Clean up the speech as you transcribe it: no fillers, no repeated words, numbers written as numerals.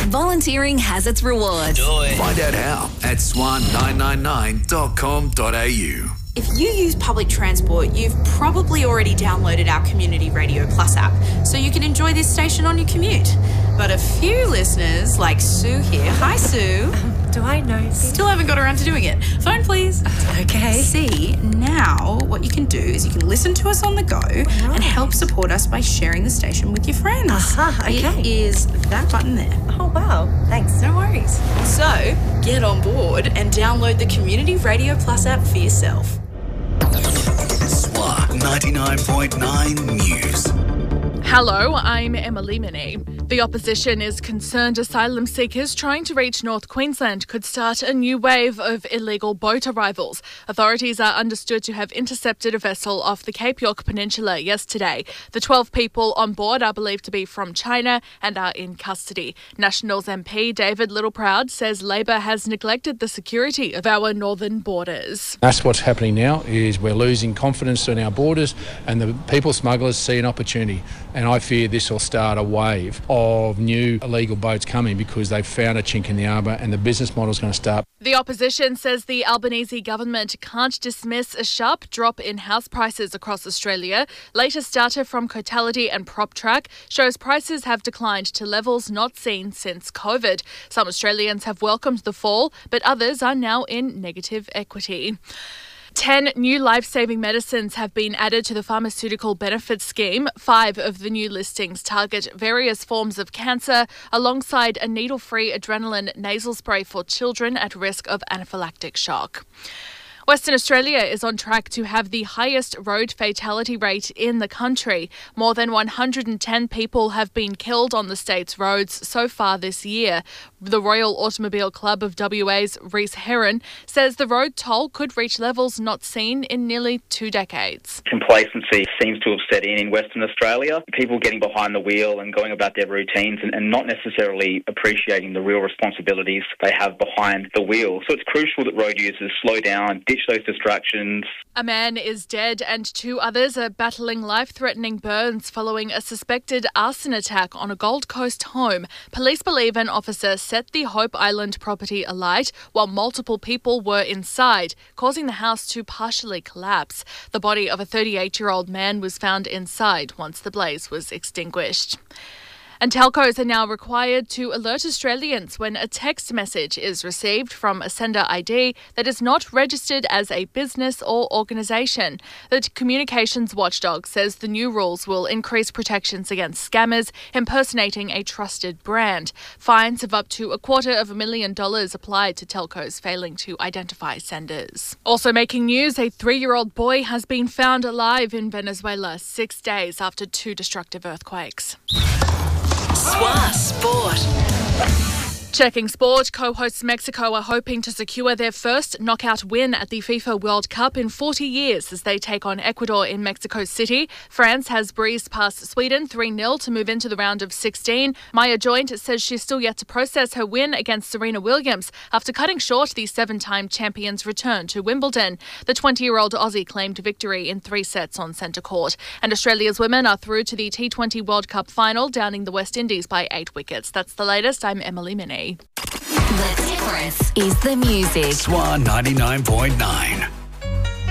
Volunteering has its reward. Do it. Find out how at swan999.com.au. If you use public transport, you've probably already downloaded our Community Radio Plus app, so you can enjoy this station on your commute. But a few listeners, like Sue here, hi Sue. Do I know this? Still haven't got around to doing it. Phone please. Okay. See, now what you can do is you can listen to us on the go and help support us by sharing the station with your friends. Okay. It is that button there. Oh, wow. Thanks. No worries. So, get on board and download the Community Radio Plus app for yourself. Swan 99.9 News. Hello, I'm Emily Minnie. The opposition is concerned asylum seekers trying to reach North Queensland could start a new wave of illegal boat arrivals. Authorities are understood to have intercepted a vessel off the Cape York Peninsula yesterday. The 12 people on board are believed to be from China and are in custody. Nationals MP David Littleproud says Labor has neglected the security of our northern borders. That's what's happening now, is we're losing confidence in our borders and the people smugglers see an opportunity. And I fear this will start a wave of new illegal boats coming because they've found a chink in the arbour and the business model is going to start. The opposition says the Albanese government can't dismiss a sharp drop in house prices across Australia. Latest data from Cotality and PropTrack shows prices have declined to levels not seen since COVID. Some Australians have welcomed the fall, but others are now in negative equity. 10 new life-saving medicines have been added to the Pharmaceutical Benefits Scheme. 5 of the new listings target various forms of cancer, alongside a needle-free adrenaline nasal spray for children at risk of anaphylactic shock. Western Australia is on track to have the highest road fatality rate in the country. More than 110 people have been killed on the state's roads so far this year. The Royal Automobile Club of WA's Reese Heron says the road toll could reach levels not seen in nearly 2 decades. Complacency seems to have set in Western Australia. People getting behind the wheel and going about their routines and not necessarily appreciating the real responsibilities they have behind the wheel. So it's crucial that road users slow down, ditch those distractions. A man is dead and 2 others are battling life-threatening burns following a suspected arson attack on a Gold Coast home. Police believe an officer set the Hope Island property alight while multiple people were inside, causing the house to partially collapse. The body of a 38-year-old man was found inside once the blaze was extinguished. And telcos are now required to alert Australians when a text message is received from a sender ID that is not registered as a business or organisation. The communications watchdog says the new rules will increase protections against scammers impersonating a trusted brand. Fines of up to $250,000 applied to telcos failing to identify senders. Also making news, a 3-year-old boy has been found alive in Venezuela 6 days after 2 destructive earthquakes. Swan Sport. Checking sport, co-hosts Mexico are hoping to secure their first knockout win at the FIFA World Cup in 40 years as they take on Ecuador in Mexico City. France has breezed past Sweden 3-0 to move into the round of 16. Maya Joint says she's still yet to process her win against Serena Williams after cutting short the 7-time champion's return to Wimbledon. The 20-year-old Aussie claimed victory in 3 sets on centre court. And Australia's women are through to the T20 World Cup final, downing the West Indies by 8 wickets. That's the latest. I'm Emily Minnie. The difference is the music. Swan 99.9.